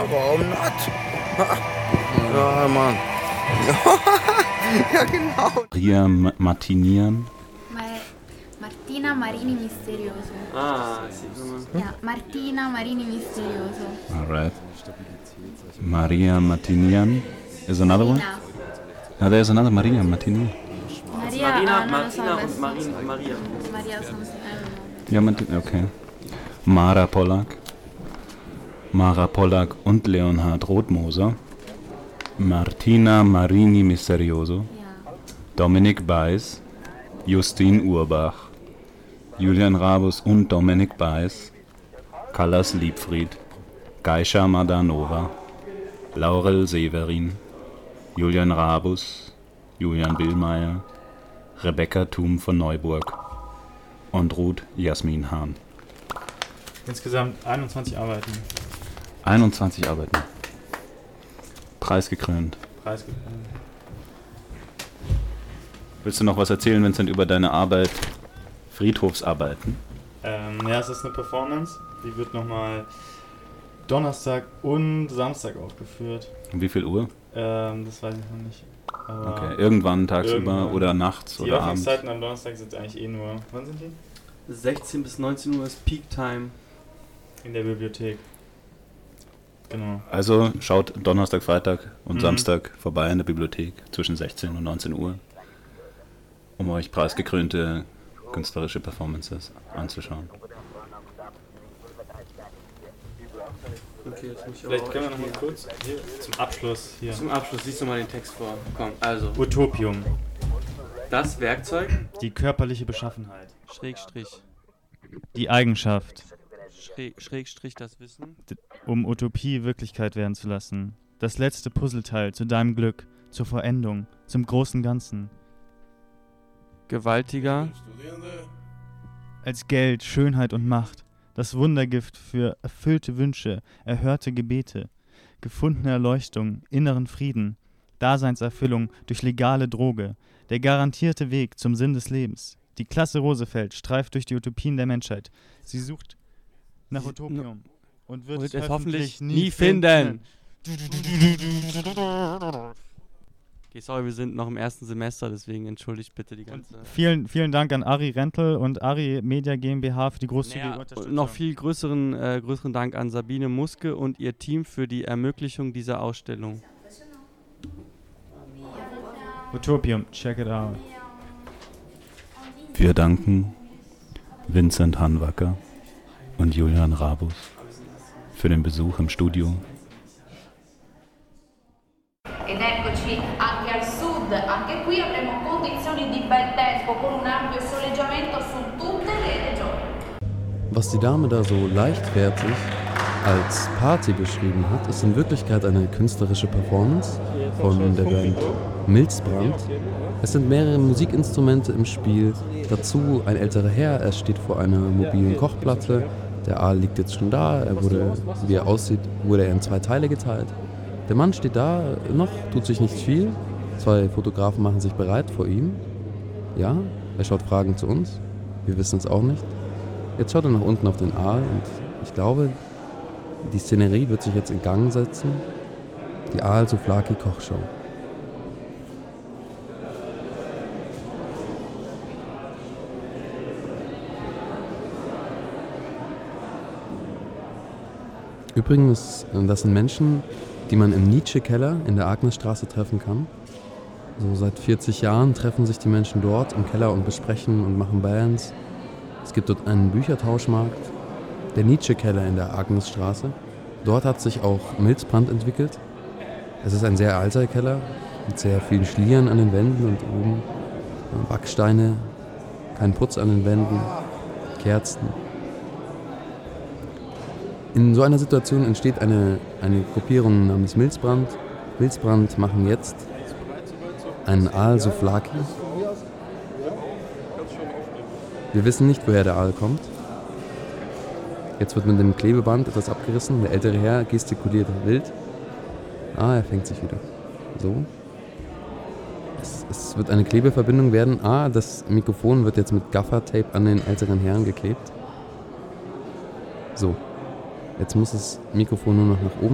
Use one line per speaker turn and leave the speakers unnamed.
warum not? Ja, Mann. Ja, genau.
Maria Martinian.
Martina Marini Misterioso.
Ah, sì.
Yeah, Martina Marini Misterioso.
Alright. Maria Martinian is another one?
Marina.
Now there's another Maria Martinian.
Maria,
Marina,
non lo so,
Martina
adesso.
und Maria.
Maria something, I don't know.
Ja, okay. Mara Pollack. Mara Pollack und Leonhard Rothmoser. Martina Marini Misterioso.
Yeah.
Dominik Beiß. Justin Urbach. Julian Rabus und Dominik Beiß. Callas Liebfried. Geisha Madanova. Laurel Severin. Julian Rabus. Julian Billmeier. Rebecca Thum von Neuburg. Und Ruth Jasmin Hahn.
Insgesamt 21 Arbeiten.
21 Arbeiten. Preisgekrönt.
Preisgekrönt.
Willst du noch was erzählen, Vincent, über deine Arbeit Friedhofsarbeiten?
Ja, es ist eine Performance. Die wird nochmal Donnerstag und Samstag aufgeführt.
Um wie viel Uhr?
Das weiß ich noch nicht. Aber
Okay, irgendwann tagsüber oder nachts
die
oder abends?
Öffnungszeiten am Donnerstag sind eigentlich nur... Wann sind die?
16 bis 19 Uhr ist Peak Time.
In der Bibliothek. Genau.
Also schaut Donnerstag, Freitag und Samstag vorbei in der Bibliothek zwischen 16 und 19 Uhr, um euch preisgekrönte künstlerische Performances anzuschauen.
Okay, jetzt muss ich
Vielleicht
aber
können wir
auch
noch mal kurz hier zum Abschluss hier.
Zum Abschluss liest du mal den Text vor. Komm, also.
Utopium.
Das Werkzeug,
Die körperliche Beschaffenheit.
Schrägstrich,
Die Eigenschaft,
Schrägstrich das Wissen,
um Utopie Wirklichkeit werden zu lassen. Das letzte Puzzleteil zu deinem Glück, zur Vollendung, zum großen Ganzen.
gewaltiger,
Als Geld, Schönheit und Macht. Das Wundergift für erfüllte Wünsche, erhörte Gebete, gefundene Erleuchtung, inneren Frieden, Daseinserfüllung durch legale Droge, der garantierte Weg zum Sinn des Lebens. Die Klasse Roosevelt streift durch die Utopien der Menschheit. Sie sucht nach Utopium und wird es hoffentlich nie finden.
Okay, sorry, wir sind noch im ersten Semester, deswegen entschuldigt bitte die ganze...
Vielen Dank an Ari Rentel und Ari Media GmbH für die großzügige Unterstützung.
Noch viel größeren Dank an Sabine Muske und ihr Team für die Ermöglichung dieser Ausstellung.
Utopium, check it out.
Wir danken Vincent Hanwacker und Julian Rabus für den Besuch im Studio.
Ed eccoci anche al sud, anche qui avremo condizioni di bel tempo con un ampio soleggiamento su tutte le regioni.
Was die Dame da so leichtfertig als Party beschrieben hat, ist in Wirklichkeit eine künstlerische Performance von der Band Milzbrand. Es sind mehrere Musikinstrumente im Spiel, dazu ein älterer Herr, er steht vor einer mobilen Kochplatte. Der Aal liegt jetzt schon da, wie er aussieht, wurde er in 2 Teile geteilt. Der Mann steht da, noch tut sich nicht viel. 2 Fotografen machen sich bereit vor ihm. Ja, er schaut fragend zu uns. Wir wissen es auch nicht. Jetzt schaut er nach unten auf den Aal und ich glaube, die Szenerie wird sich jetzt in Gang setzen. Die Aal-Souvlaki-Kochshow. Übrigens, das sind Menschen, die man im Nietzsche-Keller in der Agnesstraße treffen kann. So seit 40 Jahren treffen sich die Menschen dort im Keller und besprechen und machen Bands. Es gibt dort einen Büchertauschmarkt, der Nietzsche-Keller in der Agnesstraße. Dort hat sich auch Milzbrand entwickelt. Es ist ein sehr alter Keller mit sehr vielen Schlieren an den Wänden und oben Backsteine, kein Putz an den Wänden, Kerzen. In so einer Situation entsteht eine Gruppierung namens Milzbrand. Milzbrand machen jetzt einen Aal-Souvlaki. Wir wissen nicht, woher der Aal kommt. Jetzt wird mit dem Klebeband etwas abgerissen. Der ältere Herr gestikuliert wild. Er fängt sich wieder. So. Es wird eine Klebeverbindung werden. Das Mikrofon wird jetzt mit Gaffer-Tape an den älteren Herrn geklebt. So. Jetzt muss das Mikrofon nur noch nach oben